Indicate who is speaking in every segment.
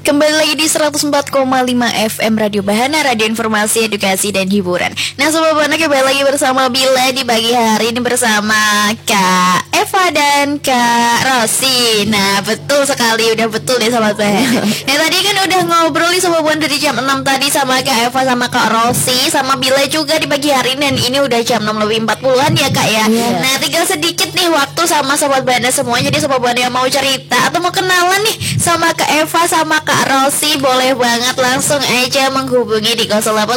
Speaker 1: Kembali lagi di 104,5 FM Radio Bahana, radio informasi, edukasi, dan hiburan. Nah Sobat Bahana, kembali lagi bersama Bila di pagi hari ini bersama Kak Eva dan Kak Rosi. Nah betul sekali, udah betul deh Sobat Bahana. Nah tadi kan udah ngobrol nih Sobat Bahana dari jam 6 tadi sama Kak Eva, sama Kak Rosi, sama Bila juga di pagi hari ini. Dan ini udah jam 6 lebih 40-an ya Kak ya. Nah tinggal sedikit nih waktu sama Sobat Bahana semua. Jadi Sobat Bahana yang mau cerita atau mau kenalan nih sama Kak Eva sama Kak Rosi, boleh banget langsung aja menghubungi di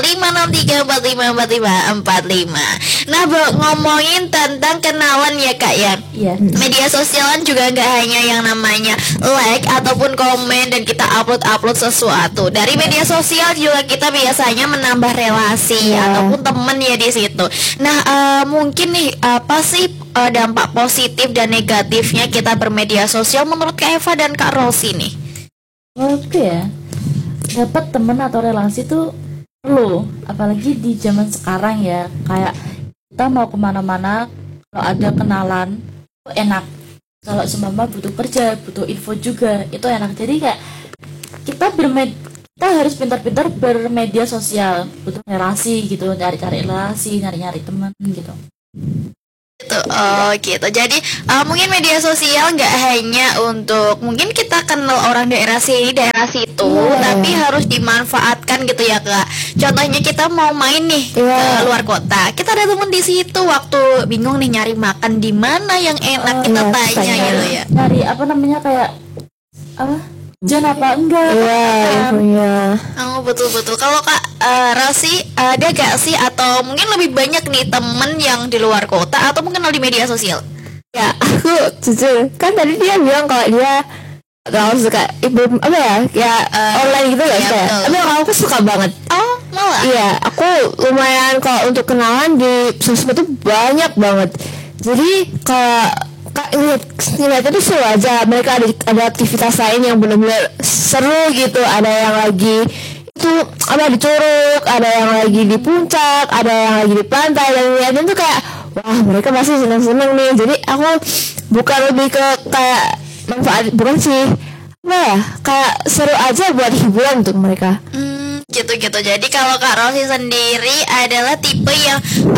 Speaker 1: 085634544545. Nah ngomongin tentang kenalan ya Kak ya. Media sosial kan juga nggak hanya yang namanya like ataupun komen dan kita upload sesuatu. Dari media sosial juga kita biasanya menambah relasi ataupun temen ya di situ. Nah mungkin nih apa sih dampak positif dan negatifnya kita bermedia sosial menurut Kak Eva dan Kak Rosi nih?
Speaker 2: Menurutku ya, dapat teman atau relasi tuh perlu, apalagi di zaman sekarang ya. Kayak kita mau kemana-mana, kalau ada kenalan itu enak. Kalau seumpama butuh kerja, butuh info juga, itu enak. Jadi kayak kita harus pintar-pintar bermedia sosial, butuh relasi gitu, cari-cari relasi, nyari-nyari teman gitu.
Speaker 1: Oh gitu. Jadi mungkin media sosial nggak hanya untuk mungkin kita kenal orang daerah sini daerah situ, tapi harus dimanfaatkan gitu ya Kak. Contohnya kita mau main nih ke luar kota, kita ada temen di situ, waktu bingung nih nyari makan di mana yang enak, kita tanya gitu ya.
Speaker 2: Nyari apa namanya, kayak apa? Jan apa enggak?
Speaker 1: Oh betul-betul. Kalau Kak Rosi ada gak sih atau mungkin lebih banyak nih temen yang di luar kota atau mungkin di media sosial?
Speaker 3: Ya aku jujur kan tadi dia bilang kalau dia gak suka ibu apa ya online gitu gak suka. Tapi kalau aku suka banget.
Speaker 1: Oh malah?
Speaker 3: Iya, aku lumayan kalau untuk kenalan di sosmed itu banyak banget. Jadi kalau ngeliat itu seru aja. Mereka ada aktivitas lain yang benar-benar seru gitu. Ada yang lagi itu di Curug, ada yang lagi di puncak, ada yang lagi di pantai, dan ngeliatin tuh kayak wah mereka pasti seneng-seneng nih. Jadi aku bukan lebih ke kayak manfaat, bukan sih kayak seru aja buat hiburan untuk mereka.
Speaker 1: Gitu. Jadi kalau Kak Rosi sendiri adalah tipe yang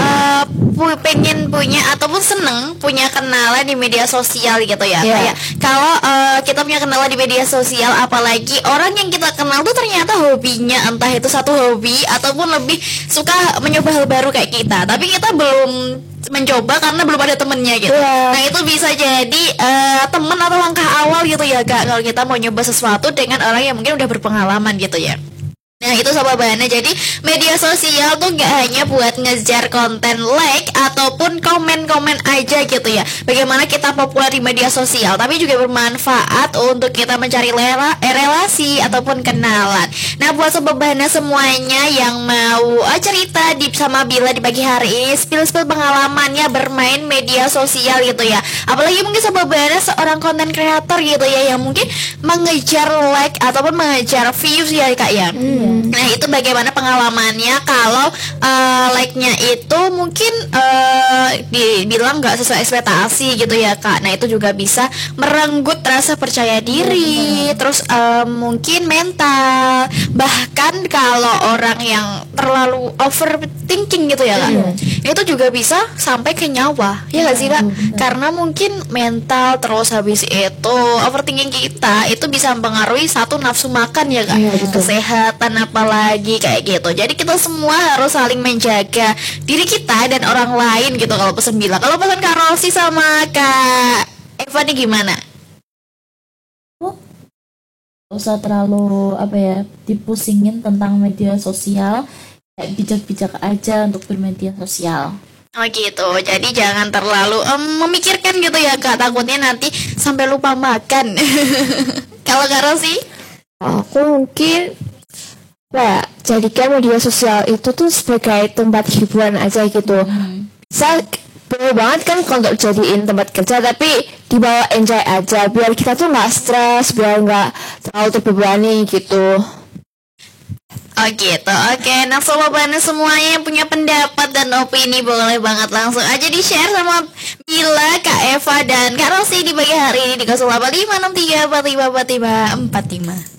Speaker 1: pengen punya ataupun seneng punya kenalan di media sosial gitu ya. Kayak kalau kita punya kenalan di media sosial, apalagi orang yang kita kenal tuh ternyata hobinya entah itu satu hobi ataupun lebih suka mencoba hal baru kayak kita, tapi kita belum mencoba karena belum ada temennya gitu. Nah itu bisa jadi temen atau langkah awal gitu ya Kak, kalau kita mau nyoba sesuatu dengan orang yang mungkin udah berpengalaman gitu ya. Nah itu Sobat Bahana, jadi media sosial tuh gak hanya buat ngejar konten like ataupun komen-komen aja gitu ya, bagaimana kita populer di media sosial, tapi juga bermanfaat untuk kita mencari relasi ataupun kenalan. Nah buat Sobat Bahana semuanya yang mau cerita sama Bila di pagi hari ini, spill pengalamannya bermain media sosial gitu ya, apalagi mungkin Sobat Bahana seorang konten kreator gitu ya, yang mungkin mengejar like ataupun mengejar views ya Kak ya. Nah itu bagaimana pengalamannya kalau like-nya itu mungkin dibilang nggak sesuai ekspektasi gitu ya Kak. Nah itu juga bisa merenggut rasa percaya diri, terus mungkin mental, bahkan kalau orang yang terlalu overthinking gitu ya Kak, itu juga bisa sampai ke nyawa ya nggak sih Kak? Karena mungkin mental, terus habis itu overthinking kita itu bisa mempengaruhi satu nafsu makan ya Kak, kesehatan apalagi kayak gitu. Jadi kita semua harus saling menjaga diri kita dan orang lain gitu kalau pesan Bila. Kalau pesan Kak Rosi sama Kak Eva nih gimana?
Speaker 2: Gak usah terlalu dipusingin tentang media sosial, kayak bijak-bijak aja untuk bermedia sosial.
Speaker 1: Oh gitu, jadi jangan terlalu memikirkan gitu ya Kak, takutnya nanti sampai lupa makan. Kalau Kak Rosi?
Speaker 3: Aku mungkin jadikan media sosial itu tuh sebagai tempat hiburan aja gitu. Bisa perlu banget kan kalau untuk jadiin tempat kerja, tapi dibawa enjoy aja biar kita tuh nggak stres, biar nggak terlalu terbebani gitu.
Speaker 1: Oh gitu, oke. Nah Sobat Bahana semuanya yang punya pendapat dan opini boleh banget langsung aja di share sama Bila, Kak Eva, dan Kak Rosi di pagi hari ini di 085634544545.